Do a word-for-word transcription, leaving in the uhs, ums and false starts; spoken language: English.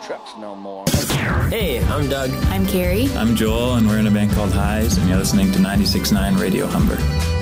trucks no more. Hey, I'm Doug. I'm Carrie. I'm Joel, and we're in a band called Highs, and you're listening to ninety-six point nine Radio Humber.